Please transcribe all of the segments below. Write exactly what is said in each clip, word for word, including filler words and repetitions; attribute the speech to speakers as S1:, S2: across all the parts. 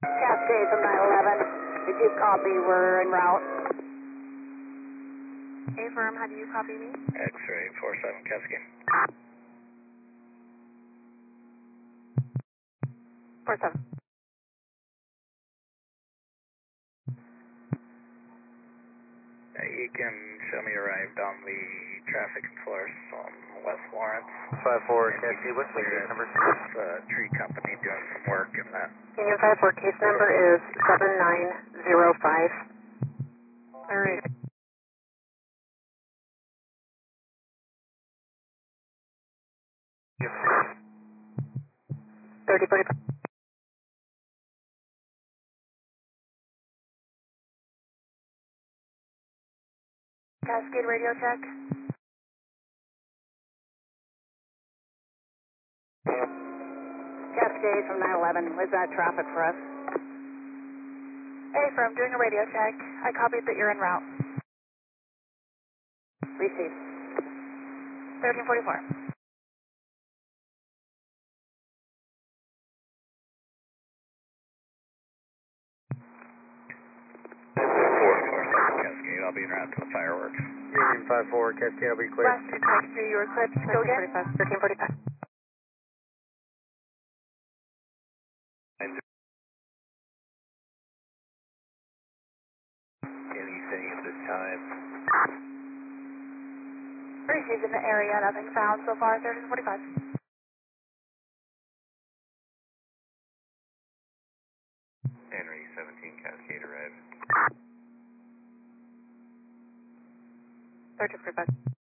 S1: Cascade from nine eleven. Did you copy? We're en route.
S2: A-firm, how do you copy me?
S3: X-ray four seven Cascade.
S2: four seven.
S3: Uh, you can show me arrived on the traffic source on West Lawrence.
S4: five four Cascade, what's the case number?
S3: This uh, tree company doing some work in that.
S2: Union five four, case number is seven nine zero five. All right. thirty forty-five. Cascade radio check.
S1: Cascade from nine eleven. Where's that traffic for us?
S2: A-firm, doing a radio check. I copied that you're en route.
S1: Receive.
S2: thirteen forty-four.
S3: four four seven Cascade, I'll be en route to the fireworks.
S4: Union five four Cascade, I'll be clear.
S2: Last two checks through your eclipse. Go again. thirteen forty-five.
S3: Anything at this time?
S2: Received in the area, nothing found so far, thirteen forty-five.
S3: Henry seventeen Cascade arrived.
S2: thirteen forty-five.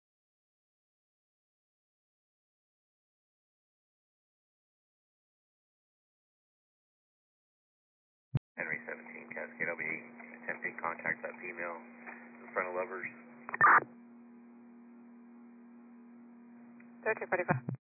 S3: Henry seventeen Cascade, I'll be attempting contact that female in front of Lovers.
S2: thirteen forty-five.